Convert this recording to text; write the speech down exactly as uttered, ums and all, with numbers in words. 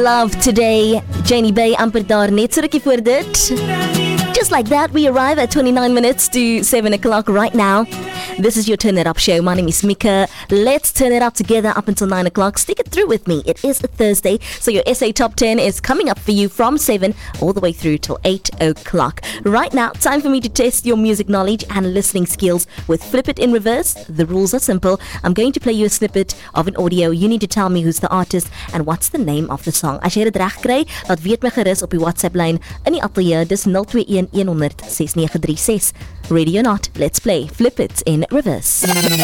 Love today, Janie Bay, amper daar net so rukkie voor dit. Just like that, we arrive at twenty-nine minutes to seven o'clock right now. This is your Turn It Up show. My name is Mika. Let's turn it up together up until nine o'clock. Stick it through with me. It is a Thursday, so your S A Top ten is coming up for you from seven all the way through till eight o'clock. Right now, time for me to test your music knowledge and listening skills with Flip It in Reverse. The rules are simple. I'm going to play you a snippet of an audio. You need to tell me who's the artist and what's the name of the song. As jy dit reg kry, laat weet my gerus op die WhatsApp lyn in die ateljee. Dis zero two one one zero zero six nine three six. Ready or not, let's play Flip It in Reverse.